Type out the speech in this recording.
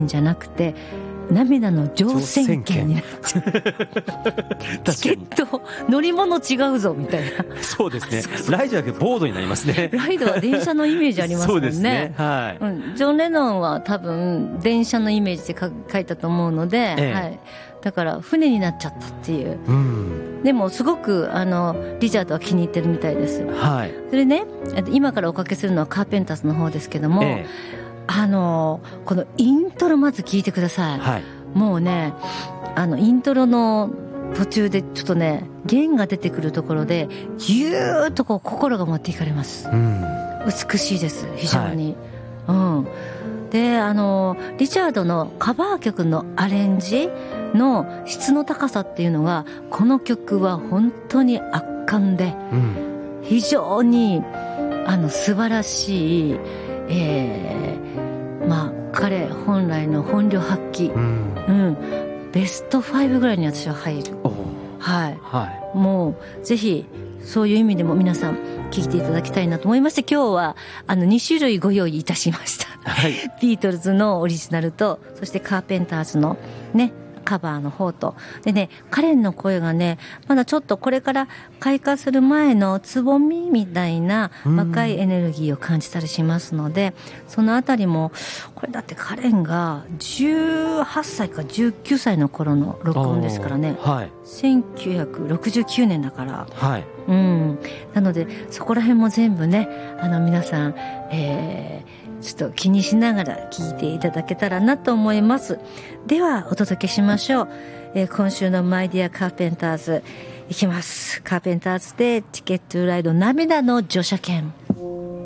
じゃなくて涙の乗船券になっちゃうチケット乗り物違うぞみたいな。 そうですね。ライドだけボードになりますね。 ライドは電車のイメージありますもんね。 そうですね、はい。 ジョン・レノンは多分電車のイメージで書いたと思うので、はい、だから船になっちゃったっていう、でもすごくリチャードは気に入ってるみたいです、はい、それね、今からおかけするのはカーペンターズの方ですけども、このイントロまず聞いてください、はい、もうねイントロの途中でちょっとね弦が出てくるところでぎゅーっとこう心が持っていかれます、美しいです非常に、でリチャードのカバー曲のアレンジの質の高さっていうのがこの曲は本当に圧巻で、非常に素晴らしい、彼本来の本領発揮、ベスト5ぐらいに私は入る、もうぜひそういう意味でも皆さん聴いていただきたいなと思いまして、今日は2種類ご用意いたしました、ビートルズのオリジナルと、そしてカーペンターズのねカバーの方とでね、カレンの声がねまだちょっとこれから開花する前のつぼみみたいな若いエネルギーを感じたりしますので、そのあたりもこれだってカレンが18歳か19歳の頃の録音ですからね、1969年だから、なのでそこら辺も全部ね皆さん、ちょっと気にしながら聞いていただけたらなと思います。ではお届けしましょう、今週のマイディアカーペンターズいきます。カーペンターズでチケットライド涙の乗車券。